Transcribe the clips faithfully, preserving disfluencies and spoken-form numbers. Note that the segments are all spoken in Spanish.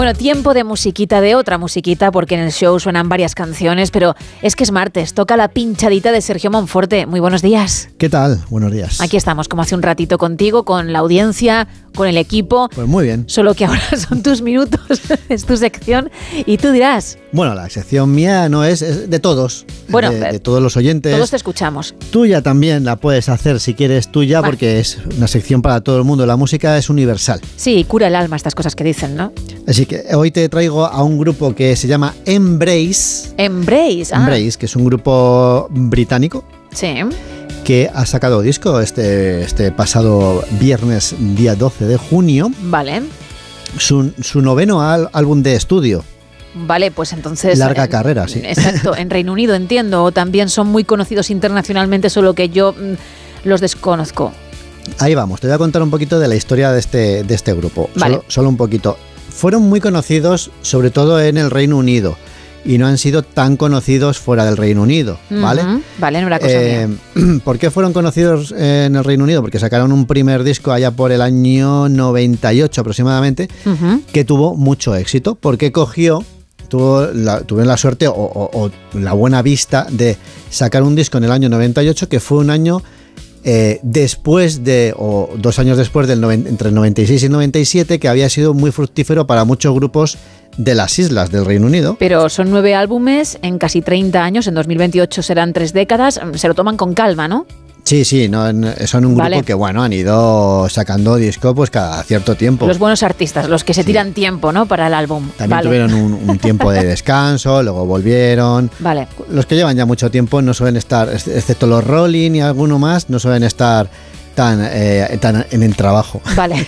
Bueno, tiempo de musiquita, de otra musiquita, porque en el show suenan varias canciones, pero es que es martes, toca la pinchadita de Sergio Monforte. Muy buenos días. ¿Qué tal? Buenos días. Aquí estamos, como hace un ratito contigo, con la audiencia, con el equipo. Pues muy bien. Solo que ahora son tus minutos, es tu sección, y tú dirás... Bueno, la sección mía no es, es de todos, bueno, de, de todos los oyentes. Todos te escuchamos. Tuya también la puedes hacer si quieres tuya, vale, porque es una sección para todo el mundo. La música es universal. Sí, cura el alma estas cosas que dicen, ¿no? Así que hoy te traigo a un grupo que se llama Embrace. Embrace, ah. Embrace, que es un grupo británico. Sí. Que ha sacado disco este, este pasado viernes, día doce de junio. Vale. Su, su noveno al, álbum de estudio. Vale, pues entonces... Larga eh, carrera, sí. Exacto, en Reino Unido entiendo, o también son muy conocidos internacionalmente, solo que yo mmm, los desconozco. Ahí vamos, te voy a contar un poquito de la historia de este, de este grupo, vale. solo, solo un poquito. Fueron muy conocidos sobre todo en el Reino Unido y no han sido tan conocidos fuera del Reino Unido, ¿vale? Uh-huh. Vale, no era cosa eh, mía. ¿Por qué fueron conocidos en el Reino Unido? Porque sacaron un primer disco allá por el año noventa y ocho aproximadamente, uh-huh, que tuvo mucho éxito, porque cogió... Tuvo la, tuvieron la suerte o, o, o la buena vista de sacar un disco en el año noventa y ocho, que fue un año eh, después de, o dos años después del noven, entre el noventa y seis y el noventa y siete, que había sido muy fructífero para muchos grupos de las islas del Reino Unido. Pero son nueve álbumes en casi treinta años, en dos mil veintiocho serán tres décadas, se lo toman con calma, ¿no? Sí, sí, no, son un grupo vale. que bueno han ido sacando disco pues cada cierto tiempo. Los buenos artistas, los que se tiran sí. tiempo, ¿no? Para el álbum. También vale. tuvieron un, un tiempo de descanso, luego volvieron. Vale. Los que llevan ya mucho tiempo no suelen estar, excepto los Rolling y alguno más, no suelen estar tan, eh, tan en el trabajo. Vale.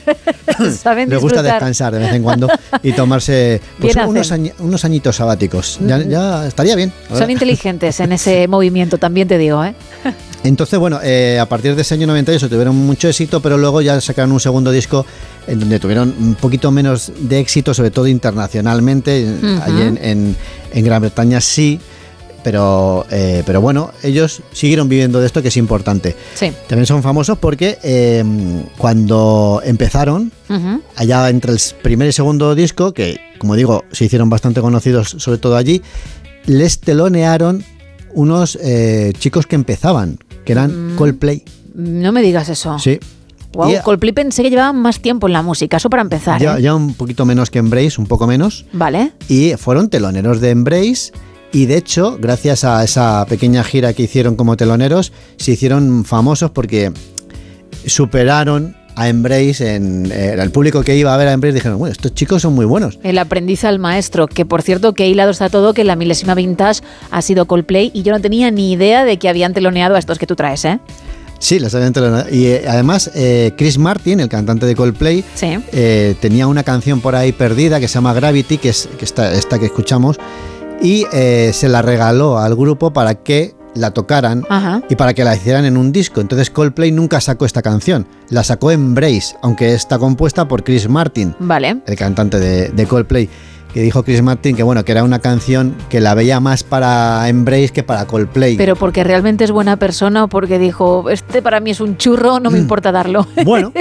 Saben Les gusta descansar de vez en cuando y tomarse pues, unos, añi, unos añitos sabáticos. Ya, ya estaría bien. Son inteligentes en ese movimiento, también te digo, ¿eh? Entonces, bueno, eh, a partir de ese año noventa y ocho tuvieron mucho éxito, pero luego ya sacaron un segundo disco en donde tuvieron un poquito menos de éxito, sobre todo internacionalmente. Uh-huh. Allí en, en, en Gran Bretaña sí, pero, eh, pero bueno, ellos siguieron viviendo de esto, que es importante. Sí. También son famosos porque eh, cuando empezaron, uh-huh, allá entre el primer y segundo disco, que como digo, se hicieron bastante conocidos, sobre todo allí, les telonearon unos eh, chicos que empezaban, que eran mm, Coldplay. No me digas eso. Sí. Wow, y, Coldplay pensé que llevaban más tiempo en la música, eso para empezar. Ya, ¿eh? ya un poquito menos que Embrace, un poco menos. Vale. Y fueron teloneros de Embrace. Y de hecho, gracias a esa pequeña gira que hicieron como teloneros, se hicieron famosos porque superaron a Embrace, en eh, el público que iba a ver a Embrace dijeron, bueno, estos chicos son muy buenos. El aprendiz al maestro, que por cierto, que hilado está todo, que la milésima vintage ha sido Coldplay y yo no tenía ni idea de que habían teloneado a estos que tú traes, ¿eh? Sí, los habían teloneado. Y eh, además, eh, Chris Martin, el cantante de Coldplay, sí. eh, tenía una canción por ahí perdida que se llama Gravity, que es que esta, esta que escuchamos, y eh, se la regaló al grupo para que la tocaran, ajá, y para que la hicieran en un disco. Entonces Coldplay nunca sacó esta canción, la sacó Embrace, aunque está compuesta por Chris Martin, vale, el cantante de, de Coldplay, que dijo Chris Martin que bueno, que era una canción que la veía más para Embrace que para Coldplay. Pero porque realmente es buena persona o porque dijo, este para mí es un churro, no me importa darlo. Bueno,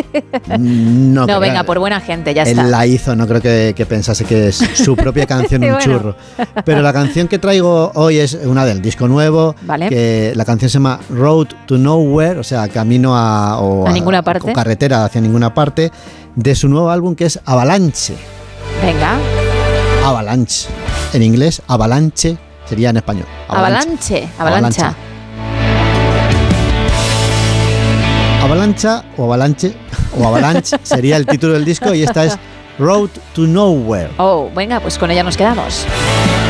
no, no venga, por buena gente, ya él está. Él la hizo, no creo que, que pensase que es su propia canción un bueno. churro. Pero la canción que traigo hoy es una del disco nuevo, vale, que la canción se llama Road to Nowhere, o sea, camino a, o a ninguna parte, o carretera hacia ninguna parte, de su nuevo álbum que es Avalanche. Venga. Avalanche. En inglés, avalanche sería en español. Avalanche. Avalanche. Avalancha. Avalancha o avalanche o avalanche sería el título del disco y esta es Road to Nowhere. Oh, venga, pues con ella nos quedamos.